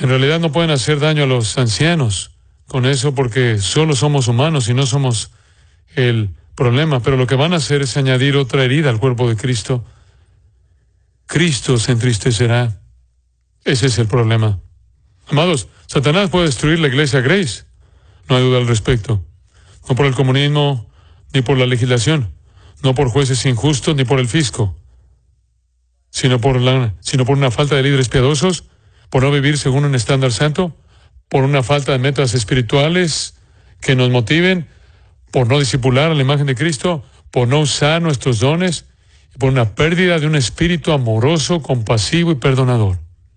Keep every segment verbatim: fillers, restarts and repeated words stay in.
En realidad no pueden hacer daño a los ancianos con eso porque solo somos humanos y no somos el problema. Pero lo que van a hacer es añadir otra herida al cuerpo de Cristo. Cristo se entristecerá. Ese es el problema. Amados, Satanás puede destruir la iglesia Grace. No hay duda al respecto. No por el comunismo, ni por la legislación. No por jueces injustos, ni por el fisco. Sino por, la, sino por una falta de líderes piadosos, por no vivir según un estándar santo, por una falta de metas espirituales que nos motiven, por no discipular a la imagen de Cristo, por no usar nuestros dones, y por una pérdida de un espíritu amoroso, compasivo y perdonador.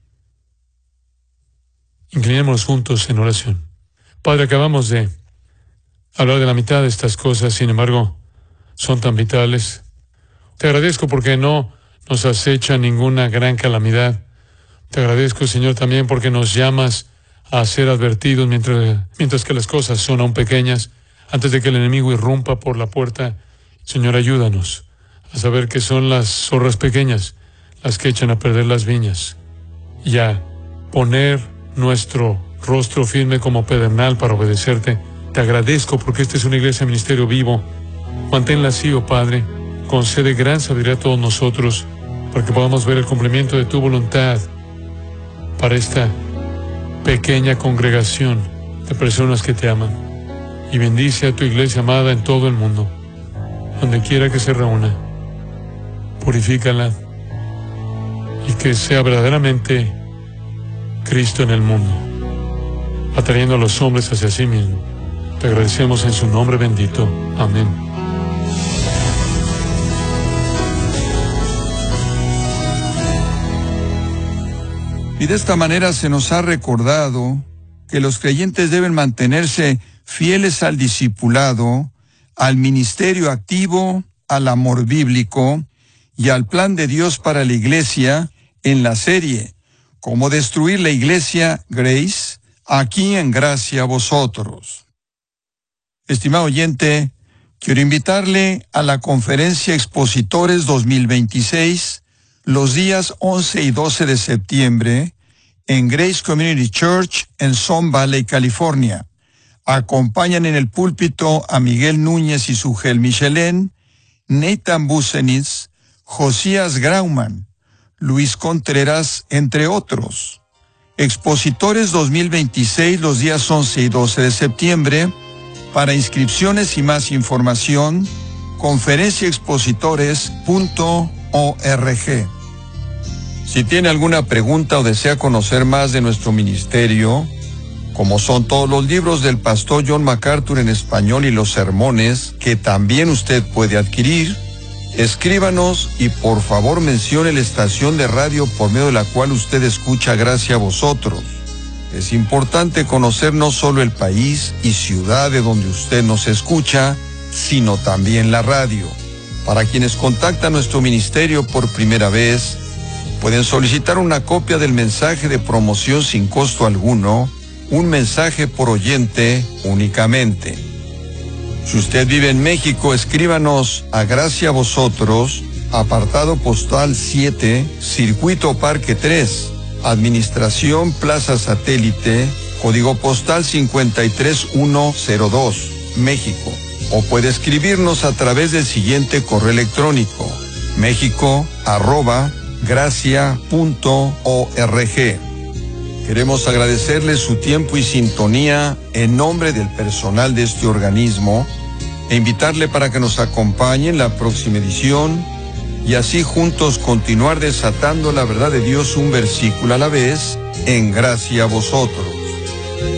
Inclinémonos juntos en oración. Padre, acabamos de hablar de la mitad de estas cosas, sin embargo, son tan vitales. Te agradezco porque no nos acecha ninguna gran calamidad. Te agradezco, Señor, también porque nos llamas a ser advertidos mientras, mientras que las cosas son aún pequeñas, antes de que el enemigo irrumpa por la puerta. Señor, ayúdanos a saber que son las zorras pequeñas las que echan a perder las viñas, y a poner nuestro rostro firme como pedernal para obedecerte. Te agradezco porque esta es una iglesia de ministerio vivo. Manténla así, oh Padre. Concede gran sabiduría a todos nosotros para que podamos ver el cumplimiento de tu voluntad para esta pequeña congregación de personas que te aman. Y bendice a tu iglesia amada en todo el mundo, donde quiera que se reúna. Purifícala y que sea verdaderamente Cristo en el mundo, atrayendo a los hombres hacia sí mismo. Te agradecemos en su nombre bendito. Amén. Y de esta manera se nos ha recordado que los creyentes deben mantenerse fieles al discipulado, al ministerio activo, al amor bíblico y al plan de Dios para la iglesia en la serie Cómo destruir la iglesia Grace, aquí en Gracia a Vosotros. Estimado oyente, quiero invitarle a la Conferencia Expositores dos mil veintiséis, los días once y doce de septiembre, en Grace Community Church en Sun Valley, California. Acompañan en el púlpito a Miguel Núñez y Sugel Michelén, Nathan Busenitz, Josías Grauman, Luis Contreras, entre otros. Expositores dos mil veintiséis, los días once y doce de septiembre. Para inscripciones y más información, conferencia expositores punto org. Si tiene alguna pregunta o desea conocer más de nuestro ministerio, como son todos los libros del pastor John MacArthur en español y los sermones, que también usted puede adquirir, escríbanos y por favor mencione la estación de radio por medio de la cual usted escucha Gracia a Vosotros. Es importante conocer no solo el país y ciudad de donde usted nos escucha, sino también la radio. Para quienes contactan nuestro ministerio por primera vez, pueden solicitar una copia del mensaje de promoción sin costo alguno, un mensaje por oyente únicamente. Si usted vive en México, escríbanos a Gracia a Vosotros, apartado postal siete, Circuito Parque tres, Administración Plaza Satélite, código postal cincuenta y tres mil ciento dos, México. O puede escribirnos a través del siguiente correo electrónico, mexico arroba gracia punto org. Queremos agradecerle su tiempo y sintonía en nombre del personal de este organismo e invitarle para que nos acompañe en la próxima edición y así juntos continuar desatando la verdad de Dios un versículo a la vez en Gracia a Vosotros.